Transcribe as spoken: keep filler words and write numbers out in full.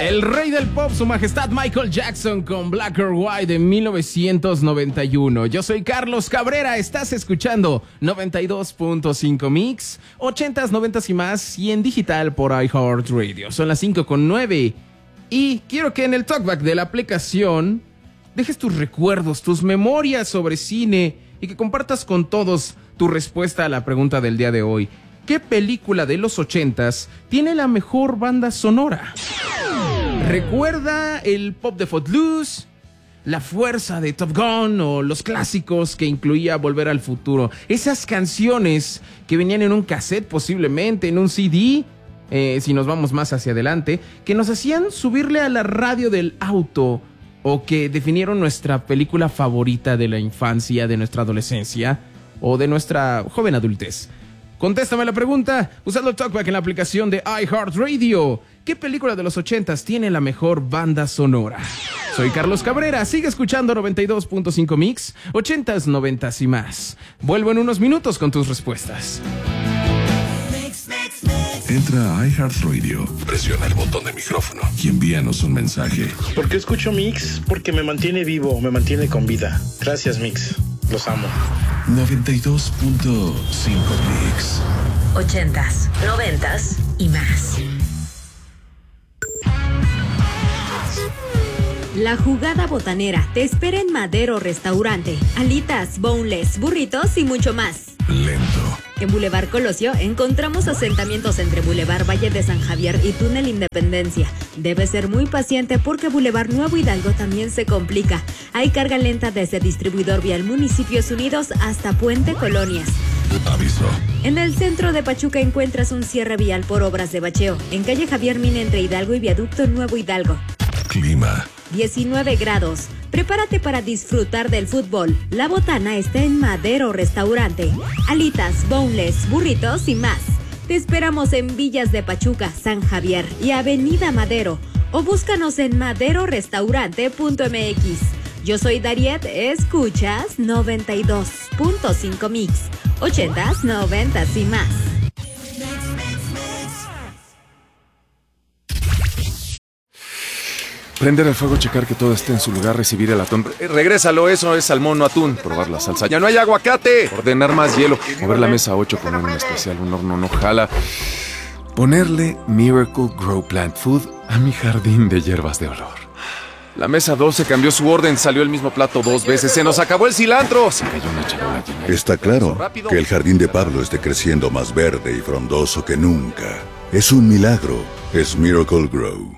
El rey del pop, su majestad Michael Jackson con Black or White de mil novecientos noventa y uno. Yo soy Carlos Cabrera, estás escuchando noventa y dos punto cinco Mix, ochentas, noventas y más, y en digital por iHeartRadio. Son las cinco con nueve y quiero que en el talkback de la aplicación dejes tus recuerdos, tus memorias sobre cine y que compartas con todos tu respuesta a la pregunta del día de hoy. ¿Qué película de los ochentas tiene la mejor banda sonora? ¿Recuerda el pop de Footloose, la fuerza de Top Gun o los clásicos que incluía Volver al Futuro? Esas canciones que venían en un cassette, posiblemente en un C D, eh, si nos vamos más hacia adelante, que nos hacían subirle a la radio del auto o que definieron nuestra película favorita de la infancia, de nuestra adolescencia o de nuestra joven adultez. Contéstame la pregunta usando el Talkback en la aplicación de iHeartRadio. ¿Qué película de los ochentas tiene la mejor banda sonora? Soy Carlos Cabrera, sigue escuchando noventa y dos punto cinco Mix, ochentas, noventas y más. Vuelvo en unos minutos con tus respuestas. Entra a iHeartRadio, presiona el botón de micrófono y envíanos un mensaje. ¿Por qué escucho Mix? Porque me mantiene vivo, me mantiene con vida. Gracias, Mix. Los amo. noventa y dos punto cinco Mix. Ochentas, noventas y más. La jugada botanera te espera en Madero Restaurante. Alitas, boneless, burritos y mucho más. Lento. En Boulevard Colosio encontramos asentamientos entre Boulevard Valle de San Javier y Túnel Independencia. Debes ser muy paciente porque Boulevard Nuevo Hidalgo también se complica. Hay carga lenta desde Distribuidor Vial Municipios Unidos hasta Puente Colonias. Aviso. En el centro de Pachuca encuentras un cierre vial por obras de bacheo. En calle Javier Mina entre Hidalgo y Viaducto Nuevo Hidalgo. Clima. diecinueve grados. Prepárate para disfrutar del fútbol. La botana está en Madero Restaurante. Alitas, boneless, burritos y más. Te esperamos en Villas de Pachuca, San Javier y Avenida Madero. O búscanos en madero restaurante punto m x. Yo soy Dariet, escuchas noventa y dos punto cinco Mix. ochentas, noventas y más. Prender el fuego, checar que todo esté en su lugar, recibir el atún. Eh, regrésalo, eso es salmón, no atún. Probar la salsa. ¡Ya no hay aguacate! Ordenar más hielo. Mover la mesa ocho, poner un especial, un horno no jala. Ponerle Miracle Grow Plant Food a mi jardín de hierbas de olor. La mesa doce cambió su orden, salió el mismo plato dos veces. ¡Se nos acabó el cilantro! Se cayó una charola llena. Está claro que el jardín de Pablo esté creciendo más verde y frondoso que nunca. Es un milagro. Es Miracle Grow.